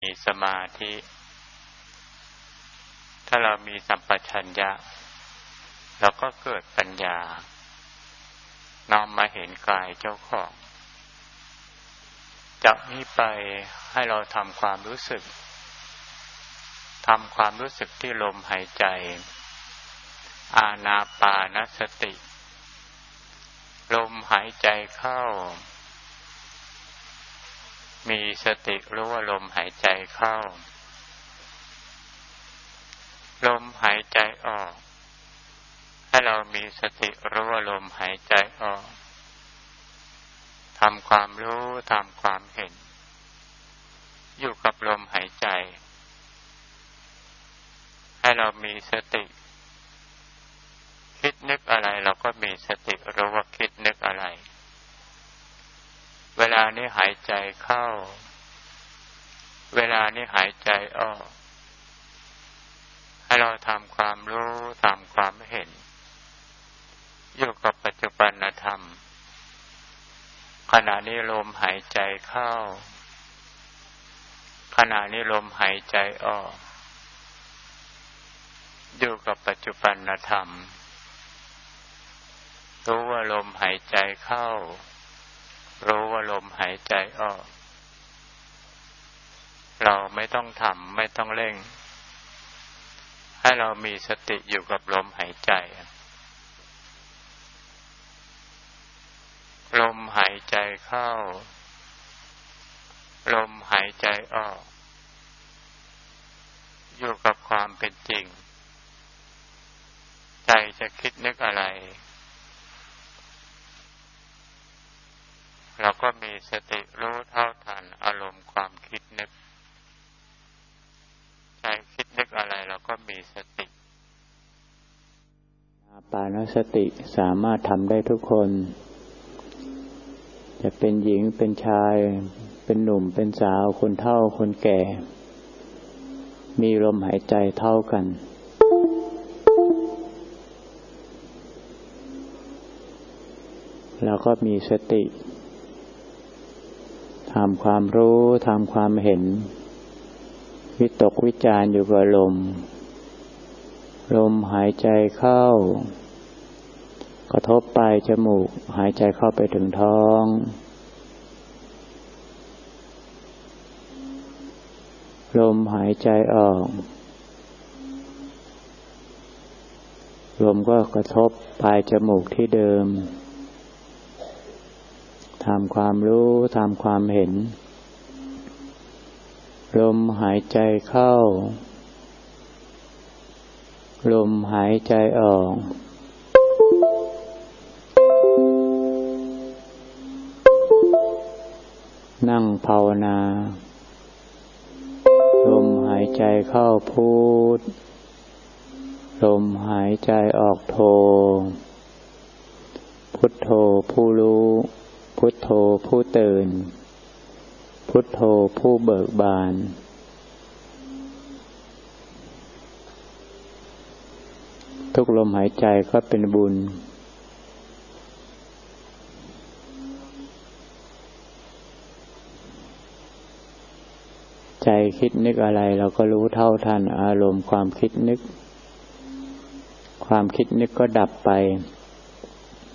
มีสมาธิถ้าเรามีสัมปชัญญะเราก็เกิดปัญญาน้อมมาเห็นกายเจ้าของจากนี้ไปให้เราทำความรู้สึกที่ลมหายใจอานาปานสติลมหายใจเข้ามีสติรู้ว่าลมหายใจเข้าลมหายใจออกให้เรามีสติรู้ว่าลมหายใจออกทำความรู้ทำความเห็นอยู่กับลมหายใจให้เรามีสติคิดนึกอะไรเราก็มีสติรู้ว่าคิดนึกอะไรเวลานี้หายใจเข้าเวลานี้หายใจออกให้เราทำความรู้ทำความเห็นอยู่กับปัจจุบันธรรมขณะนี้ลมหายใจเข้าขณะนี้ลมหายใจออกอยู่กับปัจจุบันธรรมรู้ว่าลมหายใจเข้ารู้ว่าลมหายใจออกเราไม่ต้องทำไม่ต้องเร่งให้เรามีสติอยู่กับลมหายใจลมหายใจเข้าลมหายใจออกอยู่กับความเป็นจริงใจจะคิดนึกอะไรเราก็มีสติรู้เท่าทันอารมณ์ความคิดนึกใจคิดนึกอะไรเราก็มีสติอาปานสติสามารถทำได้ทุกคนจะเป็นหญิงเป็นชายเป็นหนุ่มเป็นสาวคนเฒ่าคนแก่มีลมหายใจเท่ากันแล้วก็มีสติทำความรู้ทำความเห็นวิตกวิจารอยู่กับลมหายใจเข้ากระทบปลายจมูกหายใจเข้าไปถึงท้องลมหายใจออกลมก็กระทบปลายจมูกที่เดิมทำความรู้ทำความเห็นลมหายใจเข้าลมหายใจออกนั่งภาวนาลมหายใจเข้าพุทลมหายใจออกโทพุทโธผู้รู้พุทโธผู้ตื่นพุทโธผู้เบิกบานทุกลมหายใจก็เป็นบุญใจคิดนึกอะไรเราก็รู้เท่าทันอารมณ์ความคิดนึกความคิดนึกก็ดับไป